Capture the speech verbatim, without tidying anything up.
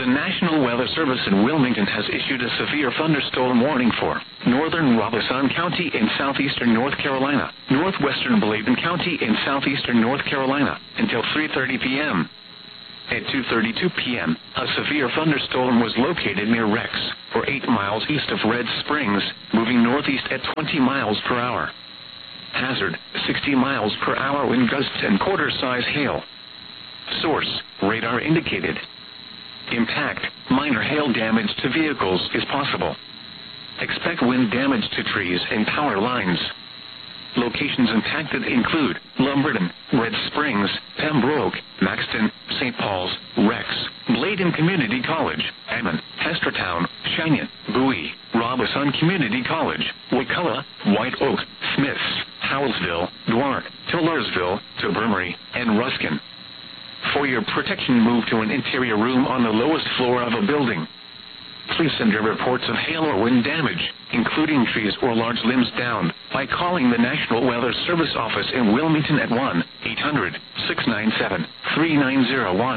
National Weather Service in Wilmington has issued a severe thunderstorm warning for northern Robeson County in southeastern North Carolina, northwestern Bladen County in southeastern North Carolina, until three thirty p m At two thirty-two p m, a severe thunderstorm was located near Rex, or eight miles east of Red Springs, moving northeast at twenty miles per hour. Hazard, sixty miles per hour wind gusts and quarter-size hail. Source, radar indicated. Impact, minor hail damage to vehicles is possible. Expect wind damage to trees and power lines. Locations impacted include Lumberton, Red Springs, Pembroke, Maxton, Saint Paul's, Rex, Bladen Community College, Ammon, Hestertown, Cheyenne, Bowie, Robeson Community College, Wakulla, White Oak, Smiths, Howellsville, Dwark, Taylorsville, Tobermory, and Ruskin. For your protection, move to an interior room on the lowest floor of a building. Please send your reports of hail or wind damage, including trees or large limbs down, by calling the National Weather Service office in Wilmington at one eight hundred, six nine seven, three nine zero one.